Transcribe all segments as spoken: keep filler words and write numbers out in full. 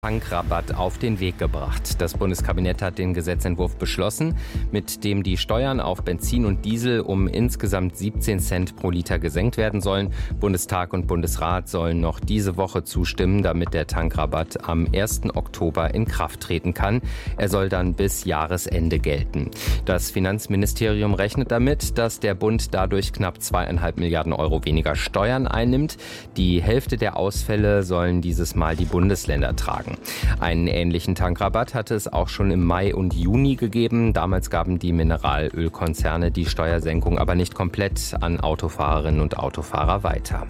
Tankrabatt auf den Weg gebracht. Das Bundeskabinett hat den Gesetzentwurf beschlossen, mit dem die Steuern auf Benzin und Diesel um insgesamt siebzehn Cent pro Liter gesenkt werden sollen. Bundestag und Bundesrat sollen noch diese Woche zustimmen, damit der Tankrabatt am ersten Oktober in Kraft treten kann. Er soll dann bis Jahresende gelten. Das Finanzministerium rechnet damit, dass der Bund dadurch knapp zweieinhalb Milliarden Euro weniger Steuern einnimmt. Die Hälfte der Ausfälle sollen dieses Mal die Bundesländer tragen. Einen ähnlichen Tankrabatt hatte es auch schon im Mai und Juni gegeben. Damals gaben die Mineralölkonzerne die Steuersenkung aber nicht komplett an Autofahrerinnen und Autofahrer weiter.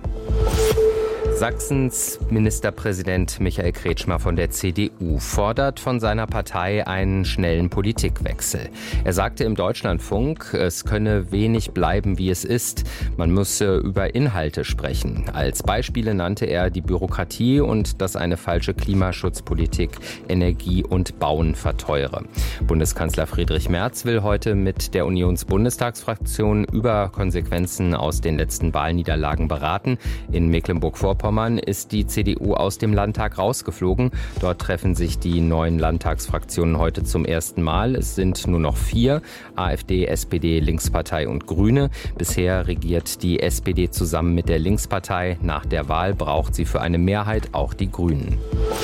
Sachsens Ministerpräsident Michael Kretschmer von der C D U fordert von seiner Partei einen schnellen Politikwechsel. Er sagte im Deutschlandfunk, es könne wenig bleiben, wie es ist. Man müsse über Inhalte sprechen. Als Beispiele nannte er die Bürokratie und dass eine falsche Klimaschutzpolitik Energie und Bauen verteure. Bundeskanzler Friedrich Merz will heute mit der Unionsbundestagsfraktion über Konsequenzen aus den letzten Wahlniederlagen beraten. In Mecklenburg-Vorpommern ist die C D U aus dem Landtag rausgeflogen. Dort treffen sich die neuen Landtagsfraktionen heute zum ersten Mal. Es sind nur noch vier: AfD, S P D, Linkspartei und Grüne. Bisher regiert die S P D zusammen mit der Linkspartei. Nach der Wahl braucht sie für eine Mehrheit auch die Grünen.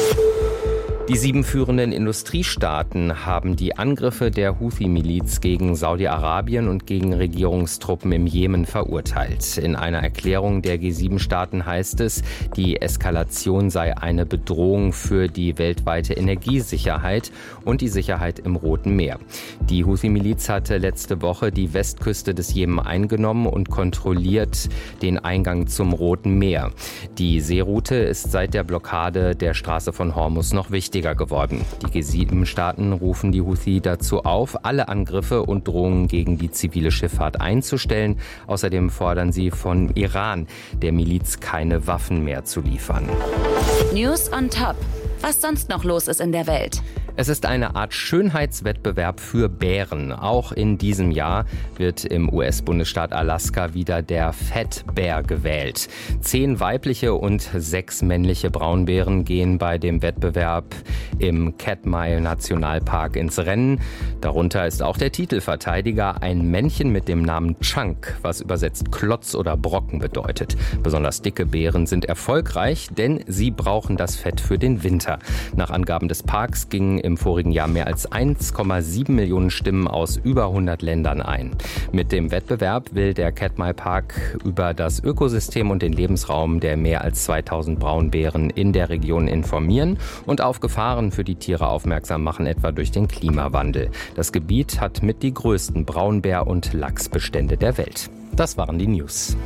Die sieben führenden Industriestaaten haben die Angriffe der Houthi-Miliz gegen Saudi-Arabien und gegen Regierungstruppen im Jemen verurteilt. In einer Erklärung der G sieben Staaten heißt es, die Eskalation sei eine Bedrohung für die weltweite Energiesicherheit und die Sicherheit im Roten Meer. Die Houthi-Miliz hatte letzte Woche die Westküste des Jemen eingenommen und kontrolliert den Eingang zum Roten Meer. Die Seeroute ist seit der Blockade der Straße von Hormuz noch wichtig geworden. Die G sieben Staaten rufen die Houthi dazu auf, alle Angriffe und Drohungen gegen die zivile Schifffahrt einzustellen. Außerdem fordern sie von Iran, der Miliz keine Waffen mehr zu liefern. News on Top. Was sonst noch los ist in der Welt? Es ist eine Art Schönheitswettbewerb für Bären. Auch in diesem Jahr wird im U S-Bundesstaat Alaska wieder der Fat Bear gewählt. Zehn weibliche und sechs männliche Braunbären gehen bei dem Wettbewerb im Katmai Nationalpark ins Rennen. Darunter ist auch der Titelverteidiger, ein Männchen mit dem Namen Chunk, was übersetzt Klotz oder Brocken bedeutet. Besonders dicke Bären sind erfolgreich, denn sie brauchen das Fett für den Winter. Nach Angaben des Parks gingen im vorigen Jahr mehr als eins Komma sieben Millionen Stimmen aus über hundert Ländern ein. Mit dem Wettbewerb will der Katmai Park über das Ökosystem und den Lebensraum der mehr als zweitausend Braunbären in der Region informieren und auf Gefahren für die Tiere aufmerksam machen, etwa durch den Klimawandel. Das Gebiet hat mit die größten Braunbär- und Lachsbestände der Welt. Das waren die News.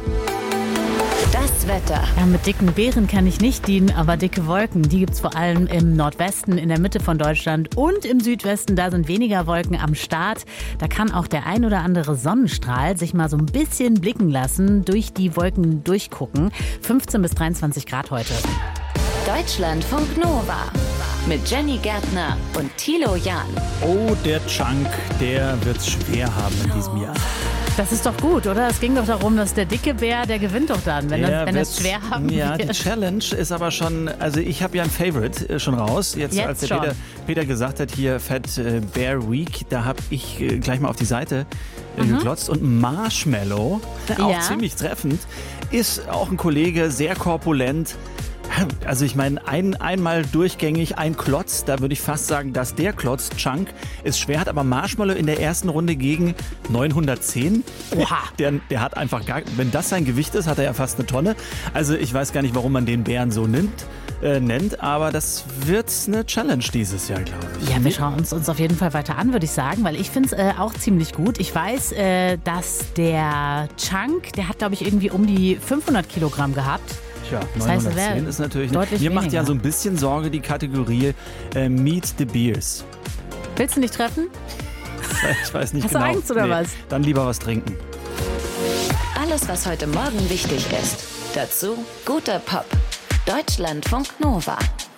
Das Wetter. Ja, mit dicken Bären kann ich nicht dienen, aber dicke Wolken, die gibt es vor allem im Nordwesten, in der Mitte von Deutschland und im Südwesten. Da sind weniger Wolken am Start. Da kann auch der ein oder andere Sonnenstrahl sich mal so ein bisschen blicken lassen, durch die Wolken durchgucken. fünfzehn bis dreiundzwanzig Grad heute. Deutschlandfunk Nova mit Jenny Gärtner und Thilo Jahn. Oh, der Chunk, der wird's schwer haben in diesem Jahr. Das ist doch gut, oder? Es ging doch darum, dass der dicke Bär, der gewinnt doch dann, wenn er es schwer haben Ja, wird. die Challenge ist aber schon, also ich habe ja ein Favorite schon raus. Jetzt, Jetzt als der schon. Peter, Peter gesagt hat, hier Fat Bear Week, da habe ich äh, gleich mal auf die Seite äh, Mhm. geklotzt. Und Marshmallow, auch Ja. ziemlich treffend, ist auch ein Kollege, sehr korpulent. Also ich meine, ein, einmal durchgängig, ein Klotz, da würde ich fast sagen, dass der Klotz, Chunk, es schwer hat, aber Marshmallow in der ersten Runde gegen neunhundertzehn. Oha. Der, der hat einfach gar, wenn das sein Gewicht ist, hat er ja fast eine Tonne. Also ich weiß gar nicht, warum man den Bären so nimmt, äh, nennt, aber das wird eine Challenge dieses Jahr, glaube ich. Ja, wir schauen uns uns auf jeden Fall weiter an, würde ich sagen, weil ich finde es äh, auch ziemlich gut. Ich weiß, äh, dass der Chunk, der hat, glaube ich, irgendwie um die fünfhundert Kilogramm gehabt. Tja, Das heißt, er neunhundertzehn wäre ist natürlich... deutlich Mir macht ja weniger. so ein bisschen Sorge die Kategorie äh, Meet the Beers. Willst du nicht treffen? Ich weiß nicht Hast du genau. Angst oder was? Dann lieber was trinken. Alles, was heute Morgen wichtig ist. Dazu guter Pop. Deutschlandfunk Nova.